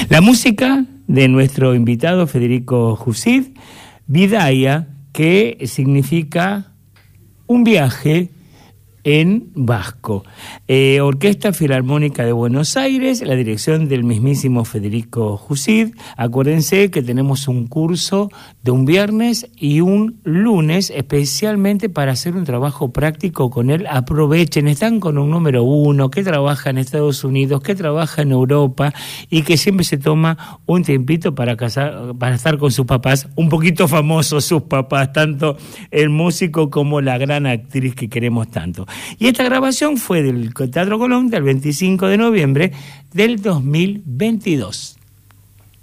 La música de nuestro invitado Federico Jusid, Bidaya, que significa un viaje en vasco. Orquesta Filarmónica de Buenos Aires, la dirección del mismísimo Federico Jusid. Acuérdense que tenemos un curso de un viernes y un lunes, especialmente para hacer un trabajo práctico con él. Aprovechen, están con un número 1 que trabaja en Estados Unidos, que trabaja en Europa y que siempre se toma un tiempito para estar con sus papás, un poquito famosos sus papás, tanto el músico como la gran actriz que queremos tanto. Y esta grabación fue del Teatro Colón del 25 de noviembre del 2022.